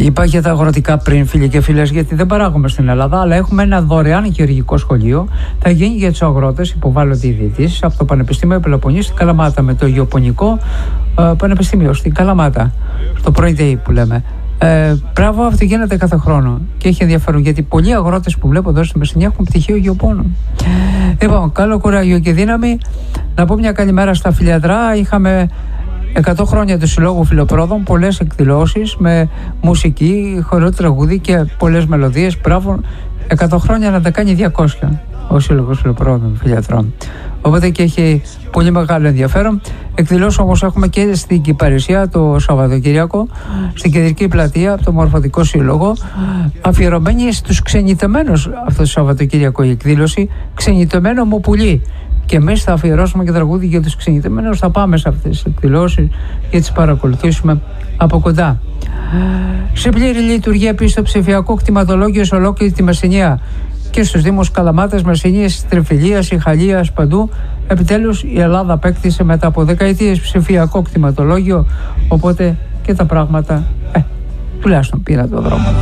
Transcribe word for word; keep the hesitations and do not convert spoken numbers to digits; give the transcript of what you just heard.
Είπα για τα αγροτικά πριν, φίλοι και φίλες, γιατί δεν παράγουμε στην Ελλάδα, αλλά έχουμε ένα δωρεάν γεωργικό σχολείο. Θα γίνει για τους αγρότες, υποβάλλονται οι διαιτήσεις από το Πανεπιστήμιο Πελοποννήσου στην Καλαμάτα, με το Γεωπονικό ε, Πανεπιστήμιο στην Καλαμάτα, στο Πρωί που λέμε. Ε, μπράβο, αυτό γίνεται κάθε χρόνο και έχει ενδιαφέρον, γιατί πολλοί αγρότες που βλέπω εδώ στη Μεσσηνία έχουν πτυχίο γεωπόνων. Λοιπόν, καλό κουράγιο και δύναμη. Να πω μια καλημέρα στα Φιλιαδρά. Είχαμε εκατό χρόνια του Συλλόγου Φιλοπρόδων, πολλές εκδηλώσεις με μουσική, χορό, τραγούδι και πολλές μελωδίες. Μπράβο, εκατό χρόνια να τα κάνει διακόσια ο Σύλλογος Φιλοπρόδων Φιλιαδρών. Οπότε και έχει πολύ μεγάλο ενδιαφέρον. Εκδηλώσεις όμως έχουμε και στην Κυπαρισία το Σαββατοκύριακο, στην Κεντρική Πλατεία, από το Μορφωτικό Σύλλογο, αφιερωμένη στους ξενιτεμένους αυτό το Σαββατοκύριακο η εκδήλωση, ξενιτεμένο μου πουλί. Και εμείς θα αφιερώσουμε και τραγούδι για τους ξενιτεμένους. Θα πάμε σε αυτές τις εκδηλώσεις και τις παρακολουθήσουμε από κοντά. Σε πλήρη λειτουργία επίσης το ψηφιακό κτηματολόγιο σε ολόκληρη τη Μεσσηνία και στους Δήμους Καλαμάτας, Μεσσηνίας, Τριφυλίας, Ιχαλίας, παντού. Επιτέλους η Ελλάδα απέκτησε μετά από δεκαετίες ψηφιακό κτηματολόγιο, οπότε και τα πράγματα ε, τουλάχιστον πήραν το δρόμο.